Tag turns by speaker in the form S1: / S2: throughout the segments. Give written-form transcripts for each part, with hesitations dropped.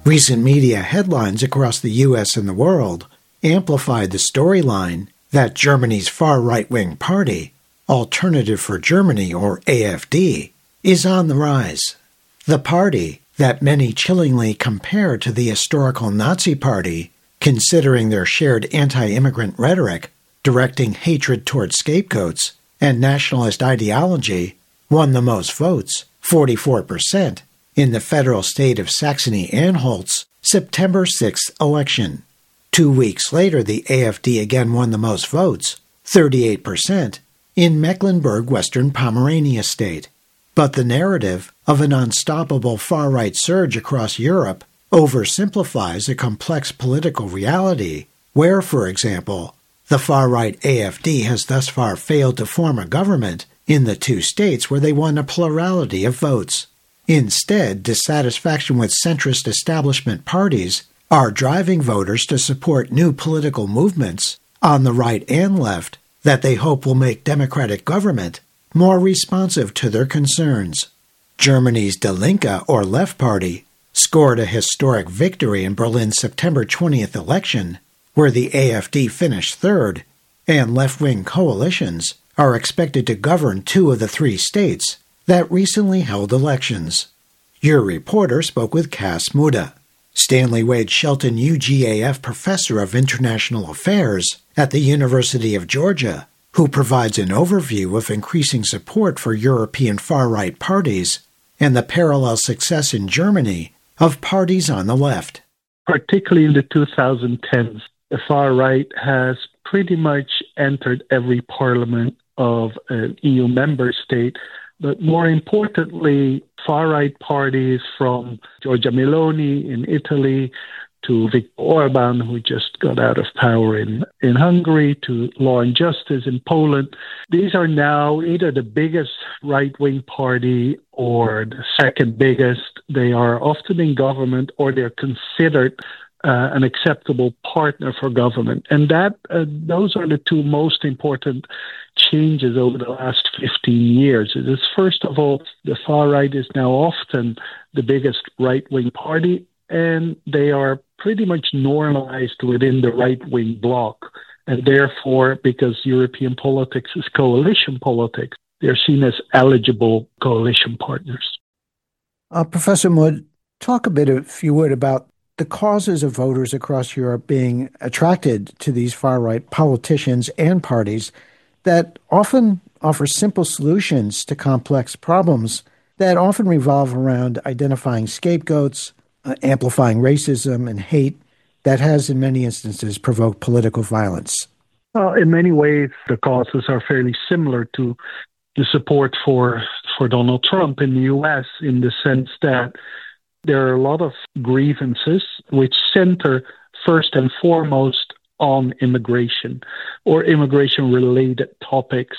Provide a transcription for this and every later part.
S1: Recent media headlines across the U.S. and the world amplified the storyline that Germany's far right-wing party, Alternative for Germany, or AfD, is on the rise. The party that many chillingly compare to the historical Nazi Party, considering their shared anti-immigrant rhetoric, directing hatred toward scapegoats, and nationalist ideology, won the most votes, 44%, in the federal state of Saxony-Anhalt's September 6th election. 2 weeks later, the AfD again won the most votes, 38%, in Mecklenburg-Western Pomerania state. But the narrative of an unstoppable far-right surge across Europe oversimplifies a complex political reality where, for example, the far-right AfD has thus far failed to form a government in the 2 states where they won a plurality of votes. Instead, dissatisfaction with centrist establishment parties are driving voters to support new political movements on the right and left that they hope will make democratic government more responsive to their concerns. Germany's Die Linke, or Left Party, scored a historic victory in Berlin's September 20th election, where the AfD finished third, and left-wing coalitions are expected to govern 2 of the 3 states that recently held elections. Your reporter spoke with Cas Mudde, Stanley Wade Shelton UGAF Professor of International Affairs at the University of Georgia, who provides an overview of increasing support for European far-right parties and the parallel success in Germany of parties on the left.
S2: Particularly in the 2010s, the far right has pretty much entered every parliament of an EU member state. But more importantly, far-right parties from Giorgia Meloni in Italy to Viktor Orban, who just got out of power in Hungary, to Law and Justice in Poland. These are now either the biggest right-wing party or the second biggest. They are often in government or they're considered an acceptable partner for government. And those are the 2 most important changes over the last 15 years. It is, first of all, the far right is now often the biggest right-wing party, and they are pretty much normalized within the right-wing bloc. And therefore, because European politics is coalition politics, they're seen as eligible coalition partners.
S1: Professor Mudde, talk a bit, if you would, about the causes of voters across Europe being attracted to these far-right politicians and parties that often offer simple solutions to complex problems that often revolve around identifying scapegoats, amplifying racism and hate that has, in many instances, provoked political violence.
S2: Well, in many ways, the causes are fairly similar to the support for Donald Trump in the U.S. in the sense that there are a lot of grievances which center first and foremost on immigration or immigration-related topics.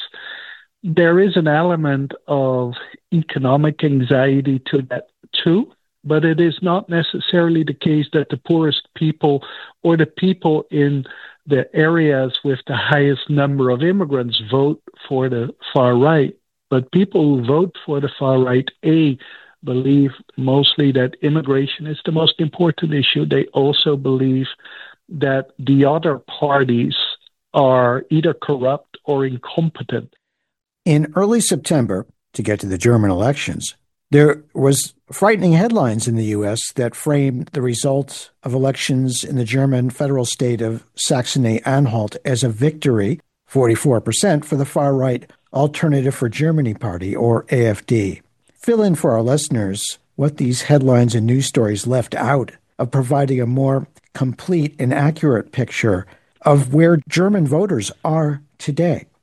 S2: There is an element of economic anxiety to that too, but it is not necessarily the case that the poorest people or the people in the areas with the highest number of immigrants vote for the far right. But people who vote for the far right, believe mostly that immigration is the most important issue. They also believe that the other parties are either corrupt or incompetent.
S1: In early September, to get to the German elections, there was frightening headlines in the U.S. that framed the results of elections in the German federal state of Saxony-Anhalt as a victory, 44%, for the far-right Alternative for Germany Party, or AfD. Fill in for our listeners what these headlines and news stories left out of providing a more complete and accurate picture of where German voters are today.